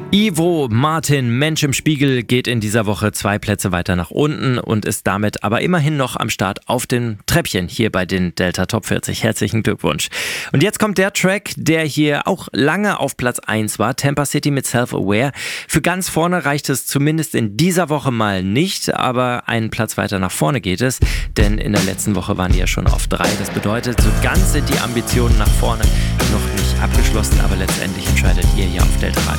Ivo Martin, Mensch im Spiegel, geht in dieser Woche 2 Plätze weiter nach unten und ist damit aber immerhin noch am Start auf dem Treppchen hier bei den Delta Top 40. Herzlichen Glückwunsch. Und jetzt kommt der Track, der hier auch lange auf Platz 1 war, Tampa City mit Self-Aware. Für ganz vorne reicht es zumindest in dieser Woche mal nicht, aber einen Platz weiter nach vorne geht es, denn in der letzten Woche waren die ja schon auf 3. Das bedeutet, so ganz sind die Ambitionen nach vorne noch nicht abgeschlossen, aber letztendlich entscheidet ihr ja auf Delta Radio.